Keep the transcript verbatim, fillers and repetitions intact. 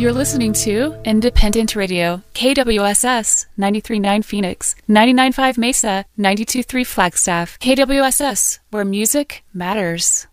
You're listening to Independent Radio, K W S S, ninety-three point nine Phoenix, ninety-nine point five Mesa, ninety-two point three Flagstaff, K W S S, where music matters.